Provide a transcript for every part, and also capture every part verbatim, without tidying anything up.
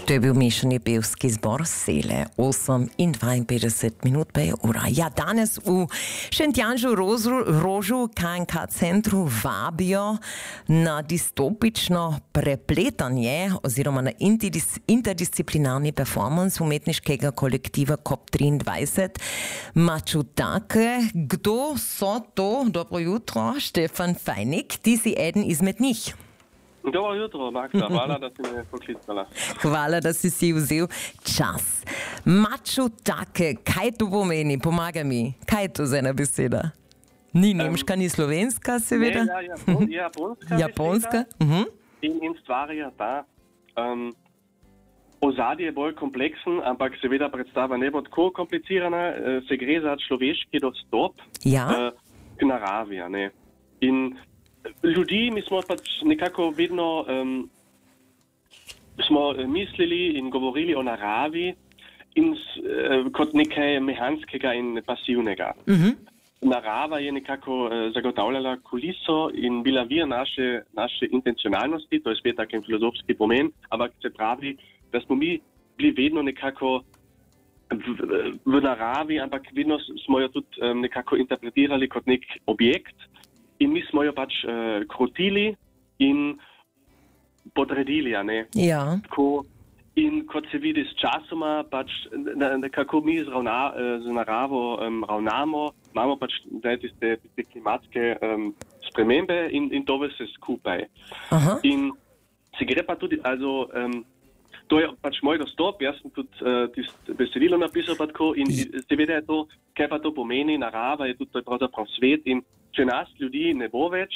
To je bil mešani pevski zbor Sele, osem in dvainpetdeset minut pa je ura. Ja, danes v Šentjanžu Rožu K N K centru vabijo na distopično prepletanje oziroma na interdisciplinarni performance umetniškega kolektiva C O P triindvajset Mačutake. Kdo so to? Dobro jutro, Štefan Fajnik, ti si eden izmed njih. Dobro jutro, Magda. Hvala, da si me poklicala. Hvala, da si si vzel čas. Mačutake, kaj to pomeni? Pomagaj mi. Kaj je to za ena beseda? Ni nemška, um, ni slovenska, seveda? Ne, ja, Japon, japonska. Japonska? Uh-huh. In, in stvar je ta. Um, ozadje je bolj kompleksen, ampak seveda predstava ne bo tako komplicirana. Se gre za človeški dostop ja? uh, k naravi. Ne? In ljudi, mi smo pač nekako vedno um, smo mislili in govorili o naravi in, uh, kot nekaj mehanskega in pasivnega. Uh-huh. Narava je nekako uh, zagotavljala kuliso in bila vir naše, naše intencionalnosti, to je spet tak filozofski pomen, ampak se pravi, da smo mi bili vedno nekako v, v, v naravi, ampak vedno smo jo tudi um, nekako interpretirali kot nek objekt. In mi smo jo pač uh, krotili in podredili, a ne? Ja. Tako, in kot se vidi s časoma, pač nekako mi z, ravna, z naravo um, ravnamo, imamo pač tiste, tiste klimatske um, spremembe in, in to vse skupaj. Aha. In se gre pa tudi, also, um, to je pač moj dostop, jaz sem tudi uh, tisto besedilo napisal pa tako in seveda je to, kaj pa to pomeni, narava je tudi to je pravzaprav svet in če nas ljudi ne bo več,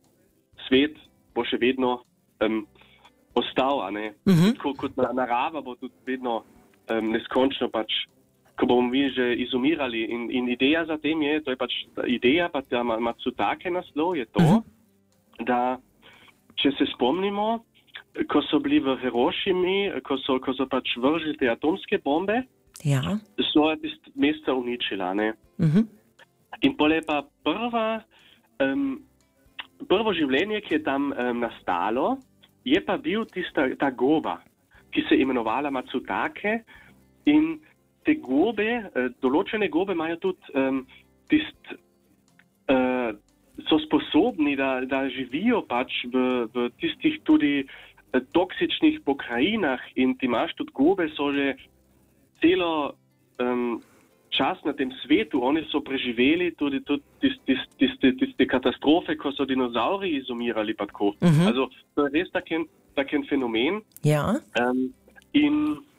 svet bo še vedno um, ostal, a ne? Uh-huh. Tako kot narava bo tudi vedno um, neskončno pač, ko bomo mi že izumirali. In, in ideja za tem je, to je pač ideja, pa ta Mačutake naslov je to, uh-huh. da če se spomnimo, ko so bili v Hirošimi, ko so, ko so pač vržili te atomske bombe, ja. so tiste mesta uničila, ne? Uh-huh. In pole pa prva, um, prvo življenje, ki je tam um, nastalo, je pa bil tista ta goba, ki se je imenovala Mačutake in te gobe, uh, določene gobe imajo tudi um, tist, uh, so sposobni, da, da živijo pač v, v tistih tudi uh, toksičnih pokrajinah in ti imaš tudi gobe, so že celo um, čas na tem svetu, oni so preživeli tudi, tudi tiste, tiste, tiste katastrofe, ko so dinozauri izumirali pa tako. Uh-huh. Also, to je res taken, taken fenomen. Ja. Um, in